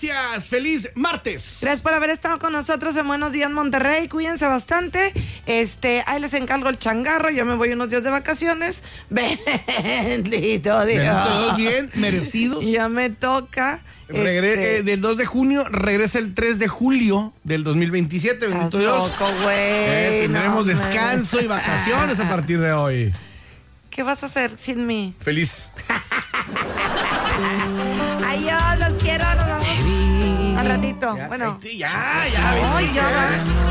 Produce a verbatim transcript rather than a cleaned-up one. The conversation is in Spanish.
gracias. Feliz martes. Gracias por haber estado con nosotros en Buenos Días Monterrey. Cuídense bastante. Este, ahí les encargo el changarro. Yo me voy unos días de vacaciones. Bendito Dios. Todos bien, merecidos. Ya me toca. Regre este... eh, del dos de junio, regresa el tres de julio del dos mil veintisiete. Bendito Dios. Loco, güey. Eh, tendremos no, descanso me... y vacaciones a partir de hoy. ¿Qué vas a hacer sin mí? Feliz. Adiós, los quiero. Nos vamos al ratito. Ya, bueno. ya, ya. Ay, ya va.